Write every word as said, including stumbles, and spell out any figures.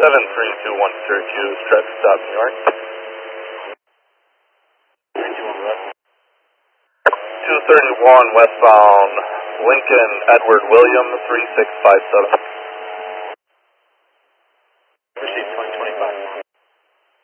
seven three two one Syracuse, traffic stop New York. two thirty-one westbound Lincoln Edward William three six five seven.